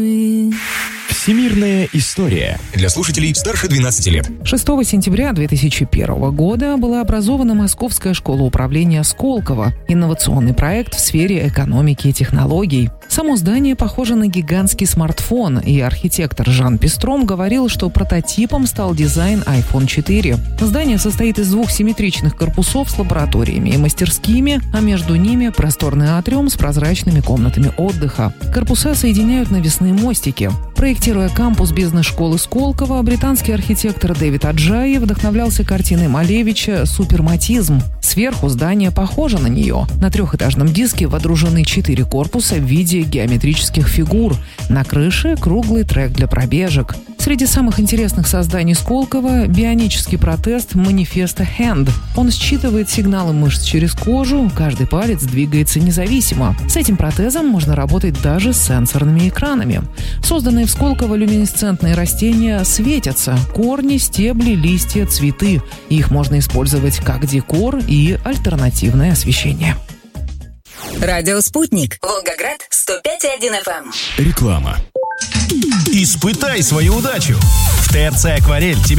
Всемирная история для слушателей старше 12 лет. 6 сентября 2001 года была образована Московская школа управления Сколково, инновационный проект в сфере экономики и технологий. Само здание похоже на гигантский смартфон, и архитектор Жан Пестром говорил, что прототипом стал дизайн iPhone 4. Здание состоит из двух симметричных корпусов с лабораториями и мастерскими, а между ними просторный атриум с прозрачными комнатами отдыха. Корпуса соединяют навесные мостики. Проектируя кампус бизнес-школы Сколково, британский архитектор Дэвид Аджаи вдохновлялся картиной Малевича «Суперматизм». Сверху здание похоже на нее. На трехэтажном диске водружены 4 корпуса в виде геометрических фигур. На крыше круглый трек для пробежек. Среди самых интересных созданий Сколково – бионический протез Manifesto Hand. Он считывает сигналы мышц через кожу, каждый палец двигается независимо. С этим протезом можно работать даже с сенсорными экранами. Созданные в Сколково люминесцентные растения светятся – корни, стебли, листья, цветы. Их можно использовать как декор и альтернативное освещение. Радио «Спутник». Волгоград, 105,1 FM. Реклама. Испытай свою удачу. В ТРЦ «Акварель» тебе